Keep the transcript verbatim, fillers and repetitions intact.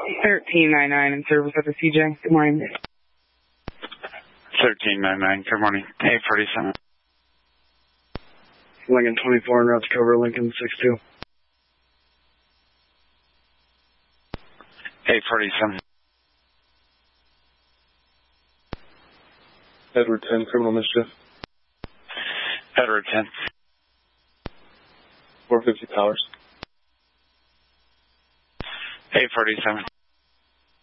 thirteen ninety-nine in service at the C J. Good morning. thirteen ninety-nine. Good morning. eight forty-seven. Lincoln twenty-four en route to cover Lincoln six two. eight forty-seven. Edward ten, criminal mischief. Edward ten. four fifty Powers. eight forty-seven.